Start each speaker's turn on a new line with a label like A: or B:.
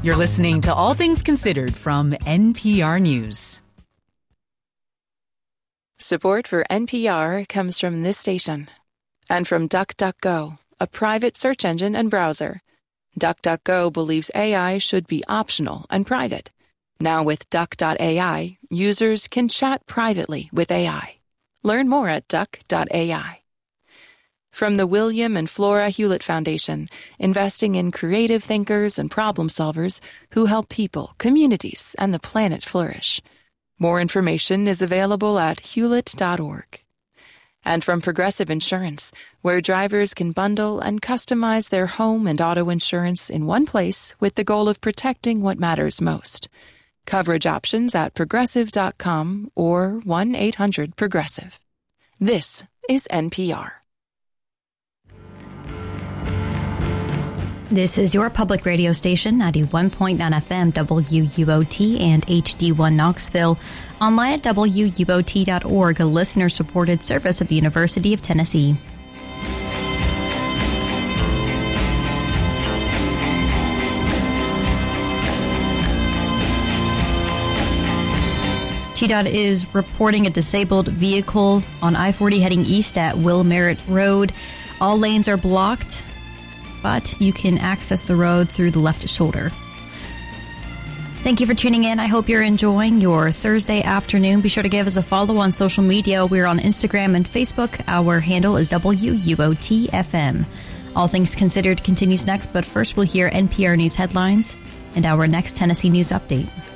A: You're listening to All Things Considered from NPR News.
B: Support for NPR comes from this station and from DuckDuckGo, a private search engine and browser. DuckDuckGo believes AI should be optional and private. Now with Duck.ai, users can chat privately with AI. Learn more at Duck.ai. From the William and Flora Hewlett Foundation, investing in creative thinkers and problem solvers who help people, communities, and the planet flourish. More information is available at hewlett.org. And from Progressive Insurance, where drivers can bundle and customize their home and auto insurance in one place with the goal of protecting what matters most. Coverage options at progressive.com or 1-800-PROGRESSIVE. This is NPR.
C: This is your public radio station, 91.9 FM WUOT and HD1 Knoxville. Online at WUOT.org, a listener-supported service of the University of Tennessee. TDOT is reporting a disabled vehicle on I-40 heading east at Will Merritt Road. All lanes are blocked, but you can access the road through the left shoulder. Thank you for tuning in. I hope you're enjoying your Thursday afternoon. Be sure to give us a follow on social media. We're on Instagram and Facebook. Our handle is WUOT-FM. All Things Considered continues next, but first we'll hear NPR News headlines and our next Tennessee News Update.